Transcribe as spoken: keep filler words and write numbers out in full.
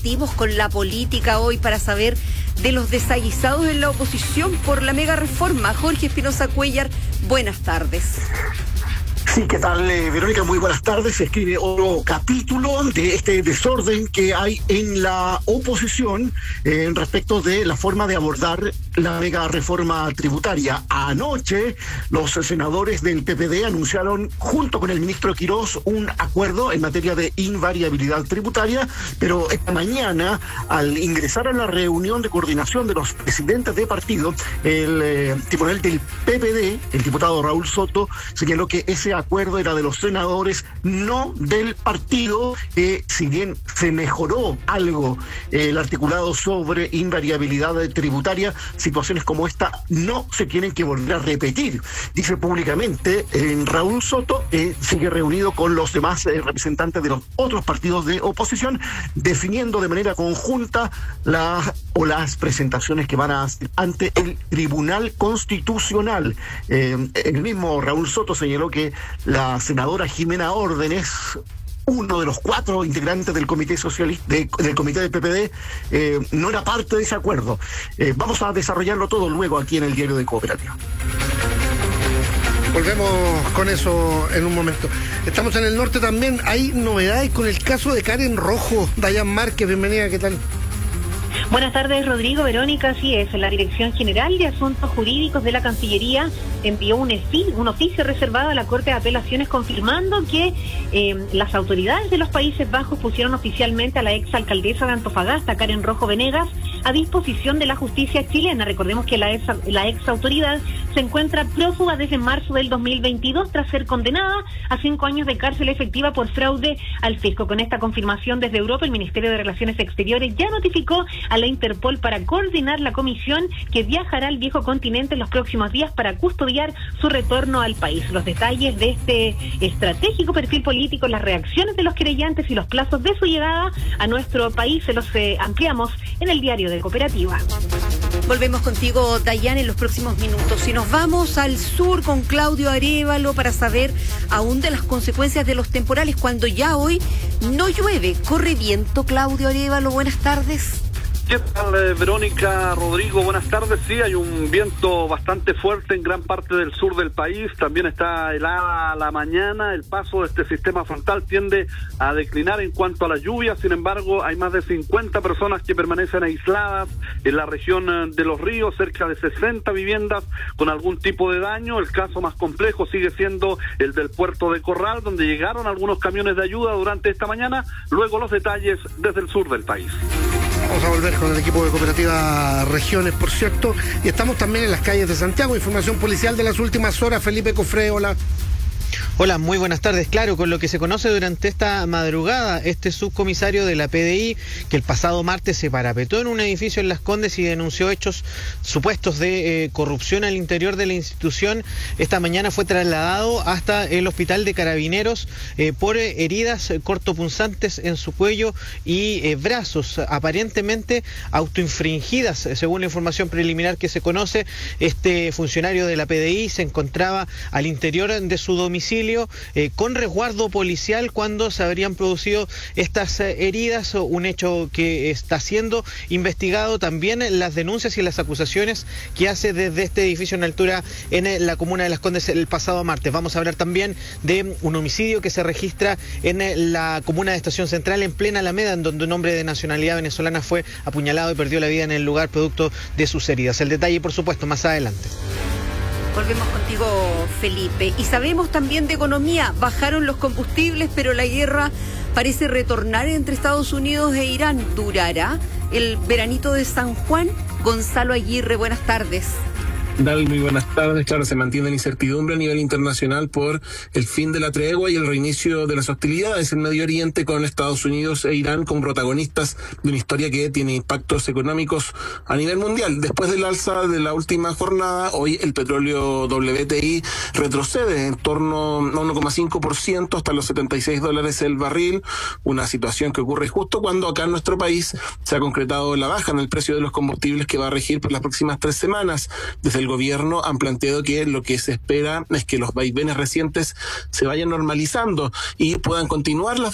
partimos con la política hoy para saber de los desaguisados en la oposición por la mega reforma. Jorge Espinosa Cuéllar, buenas tardes. Sí, ¿qué tal, eh, Verónica? Muy buenas tardes. Se escribe otro capítulo de este desorden que hay en la oposición eh, respecto de la forma de abordar la mega reforma tributaria. Anoche, los senadores del P P D anunciaron, junto con el ministro Quirós, un acuerdo en materia de invariabilidad tributaria, pero esta mañana, al ingresar a la reunión de coordinación de los presidentes de partido, el eh, timonel del P P D, el diputado Raúl Soto, señaló que ese acuerdo era de los senadores, no del partido, que si bien se mejoró algo eh, el articulado sobre invariabilidad tributaria, situaciones como esta no se tienen que volver a repetir. Dice públicamente eh, Raúl Soto, eh, sigue reunido con los demás eh, representantes de los otros partidos de oposición, definiendo de manera conjunta la, o las presentaciones que van a hacer ante el Tribunal Constitucional. Eh, el mismo Raúl Soto señaló que la senadora Jimena Órdenes, uno de los cuatro integrantes del comité socialista, de, del comité del P P D, eh, no era parte de ese acuerdo. Eh, vamos a desarrollarlo todo luego aquí en el Diario de Cooperativa. Volvemos con eso en un momento. Estamos en el norte también. Hay novedades con el caso de Karen Rojo. Dayan Márquez, bienvenida, ¿qué tal? Buenas tardes, Rodrigo, Verónica. Así es, la Dirección General de Asuntos Jurídicos de la Cancillería envió un, un oficio reservado a la Corte de Apelaciones confirmando que eh, las autoridades de los Países Bajos pusieron oficialmente a la exalcaldesa de Antofagasta, Karen Rojo Venegas, a disposición de la justicia chilena. Recordemos que la ex, la ex autoridad se encuentra prófuga desde marzo del dos mil veintidós tras ser condenada a cinco años de cárcel efectiva por fraude al fisco. Con esta confirmación desde Europa, el Ministerio de Relaciones Exteriores ya notificó a la Interpol para coordinar la comisión que viajará al viejo continente en los próximos días para custodiar su retorno al país. Los detalles de este estratégico perfil político, las reacciones de los querellantes y los plazos de su llegada a nuestro país se los eh, ampliamos en el Diario de Cooperativa. Volvemos contigo, Dayan, en los próximos minutos. Y nos vamos al sur con Claudio Arévalo para saber aún de las consecuencias de los temporales cuando ya hoy no llueve. Corre viento, Claudio Arévalo, buenas tardes. ¿Qué tal, eh, Verónica, Rodrigo? Buenas tardes. Sí, hay un viento bastante fuerte en gran parte del sur del país. También está helada la mañana. El paso de este sistema frontal tiende a declinar en cuanto a la lluvia. Sin embargo, hay más de cincuenta personas que permanecen aisladas en la región de Los Ríos, cerca de sesenta viviendas con algún tipo de daño. El caso más complejo sigue siendo el del puerto de Corral, donde llegaron algunos camiones de ayuda durante esta mañana. Luego los detalles desde el sur del país. Vamos a volver con el equipo de Cooperativa Regiones, por cierto, y estamos también en las calles de Santiago. Información policial de las últimas horas. Felipe Cofré, hola. Hola, muy buenas tardes. Claro, con lo que se conoce durante esta madrugada, este subcomisario de la P D I, que el pasado martes se parapetó en un edificio en Las Condes y denunció hechos supuestos de eh, corrupción al interior de la institución, esta mañana fue trasladado hasta el hospital de Carabineros eh, por eh, heridas cortopunzantes en su cuello y eh, brazos, aparentemente autoinfringidas. Según la información preliminar que se conoce, este funcionario de la P D I se encontraba al interior de su domicilio Eh, con resguardo policial cuando se habrían producido estas eh, heridas, un hecho que está siendo investigado. También las denuncias y las acusaciones que hace desde este edificio en altura en eh, la comuna de Las Condes el pasado martes. Vamos a hablar también de un homicidio que se registra en eh, la comuna de Estación Central, en plena Alameda, en donde un hombre de nacionalidad venezolana fue apuñalado y perdió la vida en el lugar producto de sus heridas. El detalle, por supuesto, más adelante. Volvemos contigo, Felipe. Y sabemos también de economía. Bajaron los combustibles, pero la guerra parece retornar entre Estados Unidos e Irán. ¿Durará el veranito de San Juan? Gonzalo Aguirre, buenas tardes. Dale, muy buenas tardes. Claro, se mantiene la incertidumbre a nivel internacional por el fin de la tregua y el reinicio de las hostilidades en Medio Oriente, con Estados Unidos e Irán como protagonistas de una historia que tiene impactos económicos a nivel mundial. Después del alza de la última jornada, hoy el petróleo W T I retrocede en torno a uno coma cinco por ciento hasta los setenta y seis dólares el barril, una situación que ocurre justo cuando acá en nuestro país se ha concretado la baja en el precio de los combustibles que va a regir por las próximas tres semanas. Desde el gobierno han planteado que lo que se espera es que los vaivenes recientes se vayan normalizando y puedan continuar las